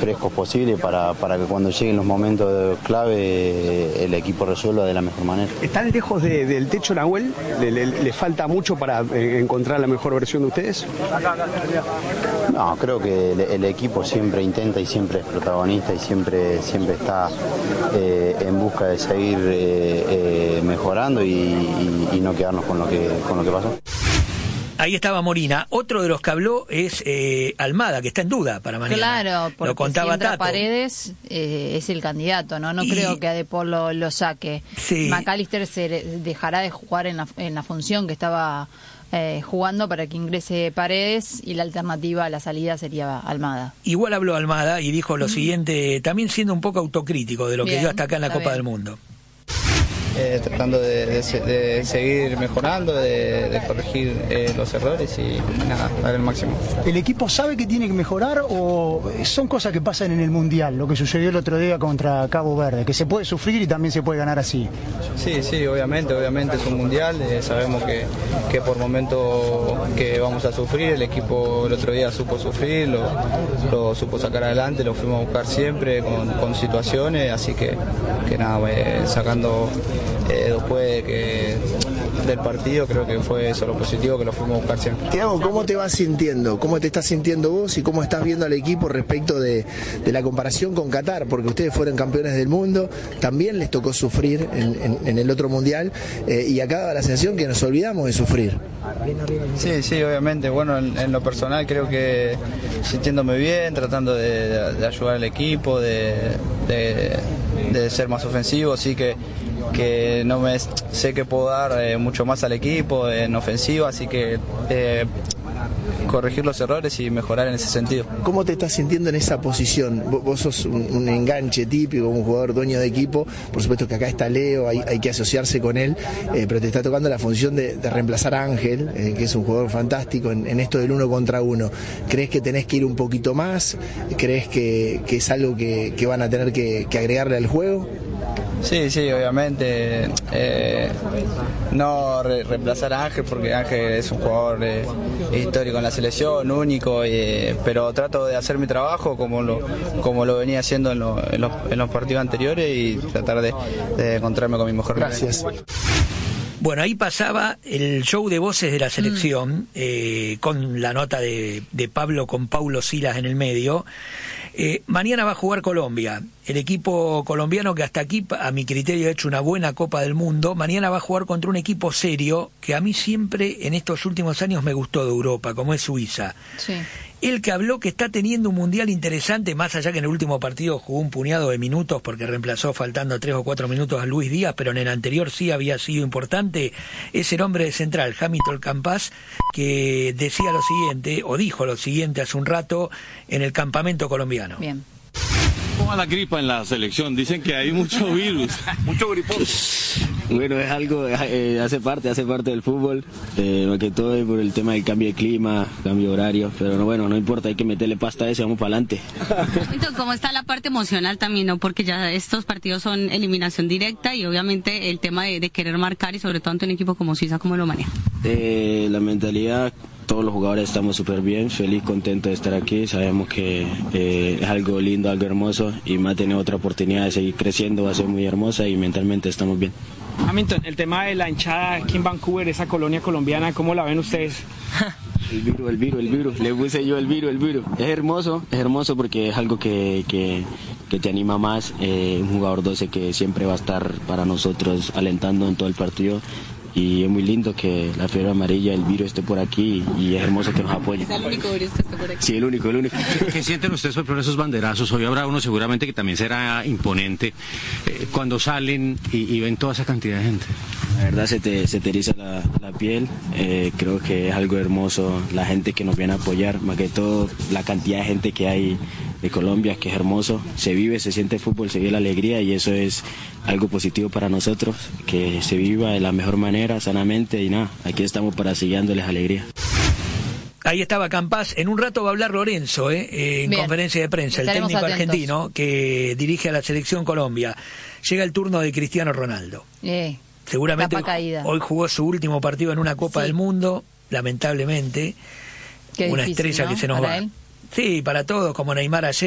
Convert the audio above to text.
frescos posible para que cuando lleguen los momentos clave el equipo resuelva de la mejor manera. ¿Están lejos del techo Nahuel? ¿Le falta mucho para encontrar la mejor versión de ustedes? No, creo que el equipo siempre intenta y siempre es protagonista y siempre está en busca de seguir mejorando y no quedarnos con lo que pasó. Ahí estaba Molina. Otro de los que habló es Almada, que está en duda para mañana. Claro, porque lo contaba si entra Tato. Paredes es el candidato, ¿no? No creo que a De Paul lo saque. Sí. McAllister se dejará de jugar en la función que estaba jugando para que ingrese Paredes, y la alternativa a la salida sería Almada. Igual habló Almada y dijo lo siguiente, también siendo un poco autocrítico de lo que dio hasta acá en la Copa del Mundo. Tratando de seguir mejorando, de corregir los errores y nada, dar el máximo. ¿El equipo sabe que tiene que mejorar o son cosas que pasan en el Mundial, lo que sucedió el otro día contra Cabo Verde, que se puede sufrir y también se puede ganar así? Sí, obviamente es un Mundial, sabemos que por momentos que vamos a sufrir, el equipo el otro día supo sufrir, lo supo sacar adelante, lo fuimos a buscar siempre con situaciones, así que nada, sacando después del partido, creo que fue eso lo positivo, que lo fuimos a buscar siempre. Tiago, ¿cómo te vas sintiendo? ¿Cómo te estás sintiendo vos y cómo estás viendo al equipo respecto de la comparación con Qatar? Porque ustedes fueron campeones del mundo, también les tocó sufrir en el otro mundial, y acá da la sensación que nos olvidamos de sufrir. Sí, obviamente. Bueno, en lo personal creo que sintiéndome bien, tratando de ayudar al equipo, de ser más ofensivo, sí que no me sé que puedo dar mucho más al equipo en ofensiva, así que corregir los errores y mejorar en ese sentido. ¿Cómo te estás sintiendo en esa posición? Vos sos un enganche típico, un jugador dueño de equipo, por supuesto que acá está Leo, hay que asociarse con él, pero te está tocando la función de reemplazar a Ángel, que es un jugador fantástico en esto del 1 contra 1. ¿Crees que tenés que ir un poquito más? ¿Crees que es algo que van a tener que agregarle al juego? Sí, obviamente. No reemplazar a Ángel, porque Ángel es un jugador histórico en la selección, único, pero trato de hacer mi trabajo como lo venía haciendo en los partidos anteriores y tratar de encontrarme con mi mejor. Gracias. Bueno, ahí pasaba el show de voces de la selección, con la nota de Pablo con Paulo Silas en el medio. Mañana va a jugar Colombia, el equipo colombiano que hasta aquí, a mi criterio, ha hecho una buena Copa del Mundo. Mañana va a jugar contra un equipo serio que a mí siempre en estos últimos años me gustó de Europa, como es Suiza. Sí. El que habló que está teniendo un mundial interesante, más allá que en el último partido jugó un puñado de minutos porque reemplazó faltando 3 o 4 minutos a Luis Díaz, pero en el anterior sí había sido importante, es el hombre de central, Hamilton Campas, que decía lo siguiente, o dijo lo siguiente hace un rato en el campamento colombiano. Bien. ¿Cómo va la gripa en la selección? Dicen que hay mucho virus. Mucho gripón. Bueno, es algo, hace parte del fútbol, más que todo es por el tema del cambio de clima, cambio de horario, pero bueno, no importa, hay que meterle pasta a eso y vamos para adelante. ¿Cómo está la parte emocional también, no? Porque ya estos partidos son eliminación directa y obviamente el tema de querer marcar y sobre todo ante un equipo como Suiza, ¿cómo lo maneja? La mentalidad, todos los jugadores estamos súper bien, feliz, contento de estar aquí, sabemos que es algo lindo, algo hermoso y más tener otra oportunidad de seguir creciendo va a ser muy hermosa y mentalmente estamos bien. Hamilton, el tema de la hinchada aquí en Vancouver, esa colonia colombiana, ¿cómo la ven ustedes? El virus, le puse yo el virus. Es hermoso porque es algo que te anima más, un jugador 12 que siempre va a estar para nosotros alentando en todo el partido. Y es muy lindo que la fiebre amarilla, el virus esté por aquí y es hermoso que nos apoye. ¿Es el único virus que esté por aquí? Sí, el único. ¿Qué sienten ustedes por esos banderazos? Hoy habrá uno seguramente que también será imponente cuando salen y ven toda esa cantidad de gente. La verdad se te eriza la piel, creo que es algo hermoso la gente que nos viene a apoyar, más que todo la cantidad de gente que hay de Colombia, que es hermoso, se vive, se siente fútbol, se vive la alegría y eso es algo positivo para nosotros, que se viva de la mejor manera, sanamente y nada, aquí estamos para seguir dándoles alegría. Ahí estaba Campas. En un rato va a hablar Lorenzo, en Bien. Conferencia de prensa, el Estaremos técnico atentos. argentino que dirige a la selección Colombia. Llega el turno de Cristiano Ronaldo. Seguramente hoy jugó su último partido en una Copa del Mundo, lamentablemente. Qué una difícil, estrella, ¿no? que se nos ¿Para va. él? Sí, para todos, como Neymar ayer.